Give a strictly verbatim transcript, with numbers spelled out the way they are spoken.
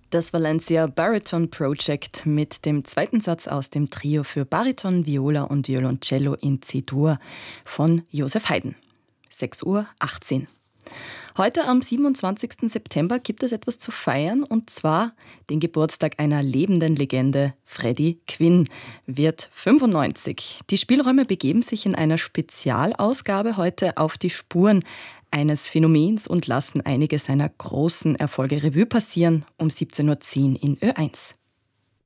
Das Valencia Bariton Project mit dem zweiten Satz aus dem Trio für Bariton, Viola und Violoncello in C-Dur von Josef Haydn. sechs Uhr achtzehn. Heute am siebenundzwanzigsten September gibt es etwas zu feiern, und zwar den Geburtstag einer lebenden Legende. Freddie Quinn wird fünfundneunzig. Die Spielräume begeben sich in einer Spezialausgabe heute auf die Spuren eines Phänomens und lassen einige seiner großen Erfolge Revue passieren um siebzehn Uhr zehn in Ö eins.